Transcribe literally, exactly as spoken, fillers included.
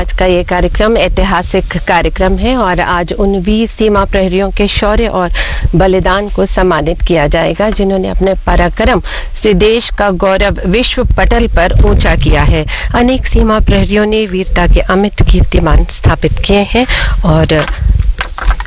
आज का ये कार्यक्रम ऐतिहासिक कार्यक्रम है और आज उन वीर सीमा प्रहरियों के शौर्य और बलिदान को सम्मानित किया जाएगा जिन्होंने अपने पराक्रम से देश का गौरव विश्व पटल पर ऊंचा किया है। अनेक सीमा प्रहरियों ने वीरता के अमिट कीर्तिमान स्थापित किए हैं और